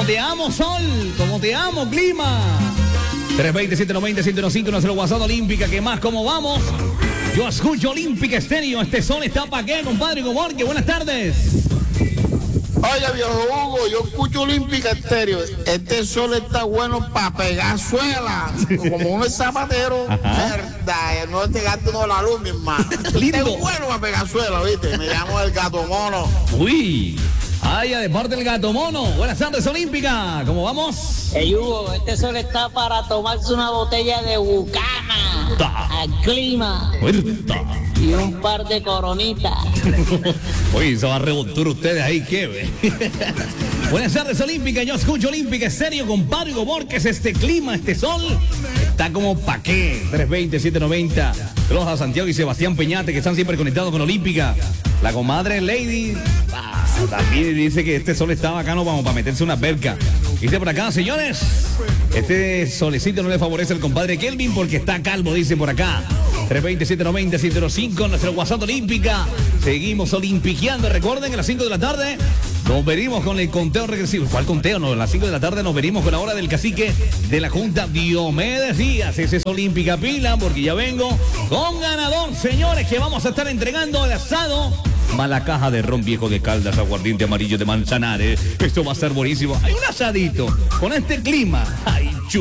te amo, sol. Como te amo, clima. 320-190-105, nuestro WhatsApp Olímpica. ¿Qué más? ¿Cómo vamos? Yo escucho Olímpica Estéreo. Este sol está para qué, compadre Coborque. Buenas tardes. Oye, viejo Hugo, yo escucho Olímpica Estéreo. Este sol está bueno para pegar suela. Como uno es zapatero. Verdad, no te gasta uno la luz, mi hermano. Lindo. Es bueno para pegar suela, ¿viste? Me llamo el Gato Mono. Uy. Ay, de parte del Gato Mono. Buenas tardes, Olímpica. ¿Cómo vamos? Hey, Hugo, este sol está para tomarse una botella de Bucana al clima Puerta. y un par de coronitas. Uy, se va a rebotar ustedes ahí, ¿qué? Buenas tardes, Olímpica. Yo escucho Olímpica Estéreo, compadre Borges. Este clima, este sol, está como pa' qué. 320-790. Saludos a Santiago y Sebastián Peñate, que están siempre conectados con Olímpica. La comadre Lady también dice que este sol está bacano, vamos, para meterse una perca. Dice por acá, señores, este solecito no le favorece al compadre Kelvin porque está calvo, dice por acá. 320-790-105, nuestro WhatsApp Olímpica. Seguimos olimpiqueando. Recuerden que a las 5 de la tarde nos venimos con el conteo regresivo. ¿Cuál conteo? No, a las 5 de la tarde nos venimos con la hora del cacique de la Junta Diomedes Díaz. Ese es Olímpica Pila, porque ya vengo con ganador, señores, que vamos a estar entregando el asado. Mala caja de ron viejo de Caldas, aguardiente amarillo de Manzanares. Esto va a estar buenísimo. Hay un asadito con este clima.